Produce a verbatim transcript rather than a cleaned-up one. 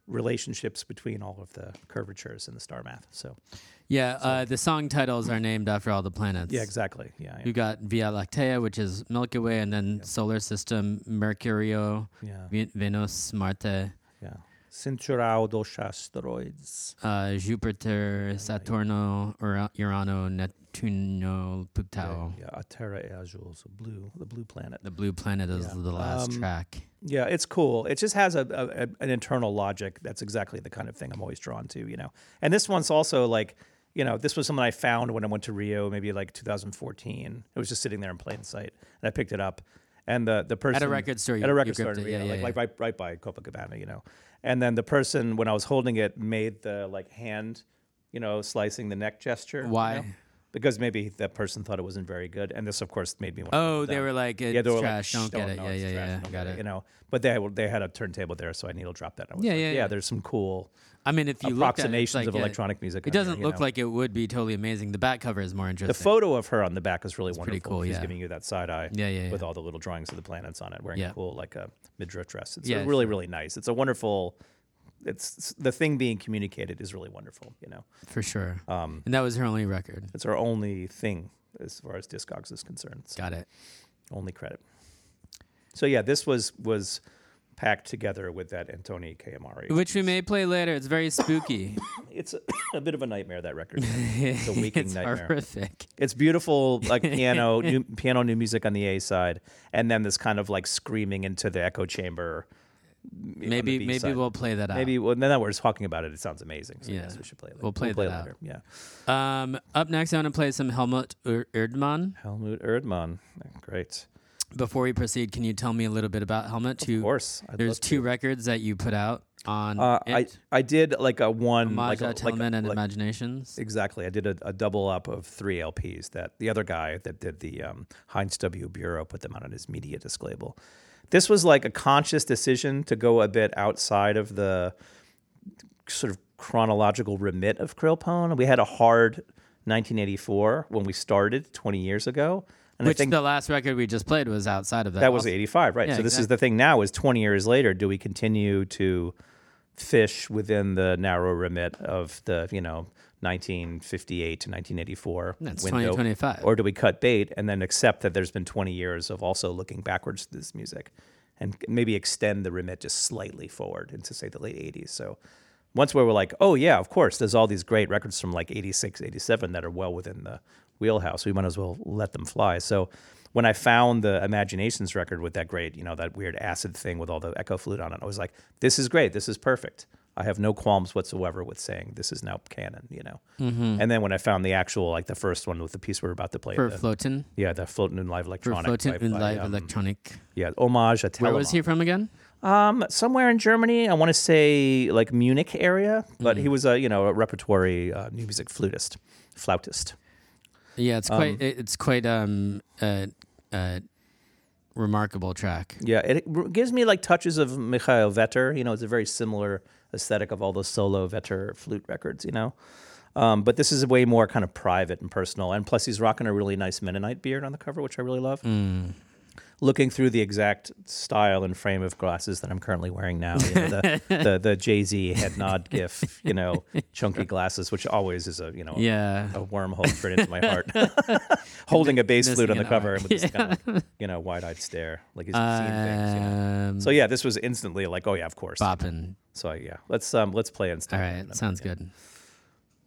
relationships between all of the curvatures in the star math. So, yeah, uh, the song titles are named after all the planets. yeah, exactly. Yeah, yeah. You got Via Lactea, which is Milky Way, and then Yeah. solar system, Mercurio, yeah, Ve- Venus, Marte, yeah. Cinturão dos asteroides. uh, Jupiter, Saturno, Ura- Urano, Neptuno, Pluto. Yeah, a Terra e Azul, so blue, the blue planet. The blue planet is Yeah. the last Um, track. Yeah, it's cool. It just has a, a, a an internal logic. That's exactly the kind of thing I'm always drawn to, you know. And this one's also like, you know, this was something I found when I went to Rio, maybe like two thousand fourteen. It was just sitting there in plain sight, and I picked it up. And the the person At a record store. at you- a you record store, gripped in it. Rio, Yeah, yeah, like yeah. like right right by Copacabana, you know. And then the person, when I was holding it, made the like hand, you know, slicing the neck gesture. you Why? know? Because maybe that person thought it wasn't very good, and this, of course, made me want. Oh, to they were like, it's yeah, they were trash. like, "Shh, don't get it. know Yeah, it's yeah, trash, yeah. don't Got get it. You know, but they they had a turntable there, so I needle dropped that. I was Yeah, like, yeah, yeah. There's some cool I mean, if you looked at it, it's approximations like of a- electronic music. It on there, doesn't you look know. like it would be totally amazing. The back cover is more interesting. The photo of her on the back is really wonderful. pretty cool, She's yeah. giving you that side eye. Yeah, yeah, yeah. With all the little drawings of the planets on it, wearing Yeah. a cool like a midriff dress. It's Yeah, a really sure. really nice. It's a wonderful. It's the thing being communicated is really wonderful. You know, For sure. um, And that was her only record. it's our only thing as far as Discogs is concerned. So Got it. only credit. So yeah, this was was packed together with that Antoni Kayamari. Which we may play later. It's very spooky. It's a, a bit of a nightmare, that record. It's a waking it's nightmare. horrific. It's beautiful, like piano, new, piano, new music on the A side, and then this kind of like screaming into the echo chamber. on the Maybe B maybe side. we'll play that out. maybe well, now that we're just talking about it, it sounds amazing. So Yeah. yes, we should play it. Later. We'll play that out. later. Yeah. Um, up next, I want to play some Helmut Ur- Erdmann. Helmut Erdmann, great. Before we proceed, can you tell me a little bit about Helmut? Two, Of course, I'd There's love two to. records that you put out on Uh, I it. I did like a one Homage like a, at like a- Tillman and like- Imaginations. Exactly. I did a, a double up of three L Ps that the other guy that did the um, Heinz W. Bureau put them out on his media disc label. This was like a conscious decision to go a bit outside of the sort of chronological remit of Krillpone. We had a hard nineteen eighty-four when we started twenty years ago. And Which I think the last record we just played was outside of that. that was also. eighty-five, right? Yeah, so this is exactly. the thing now is twenty years later, do we continue to fish within the narrow remit of the, you know, nineteen fifty-eight to nineteen eighty-four That's window? twenty twenty-five. Or do we cut bait and then accept that there's been twenty years of also looking backwards to this music and maybe extend the remit just slightly forward into, say, the late eighties? So once we were like, oh, yeah, of course, there's all these great records from like eighty-six, eighty-seven that are well within the wheelhouse. We might as well let them fly. So when I found the Imaginations record with that great, you know, that weird acid thing with all the echo flute on it, I was like, this is great. This is perfect. I have no qualms whatsoever with saying this is now canon, you know. Mm-hmm. And then when I found the actual, like the first one with the piece we're about to play, For the, Floten. yeah, the Floating in Live For Electronic. Floten by- in by, Live um, Electronic. Yeah, Homage à Where was Telemann. he from again? Um, somewhere in Germany. I want to say like Munich area, but Mm. he was a you know a repertory uh, new music flutist, flautist. Yeah, it's quite. Um, it- it's quite um uh, uh remarkable track. Yeah, it, it gives me like touches of Michael Vetter. You know, it's a very similar aesthetic of all those solo Vetter flute records. You know, um, but this is way more kind of private and personal. And plus, he's rocking a really nice Mennonite beard on the cover, which I really love. Mm. Looking through the exact style and frame of glasses that I'm currently wearing now, you know, the, the the Jay Z head nod gif, you know, chunky glasses, which always is a you know Yeah. a wormhole straight into my heart. Holding a bass flute on the Missing an cover arm. with this kind of you know wide-eyed stare, like he's seen things. You know? Um, So yeah, this was instantly like, oh yeah, of course. bopping. So yeah, let's um let's play and All start. right, sounds good.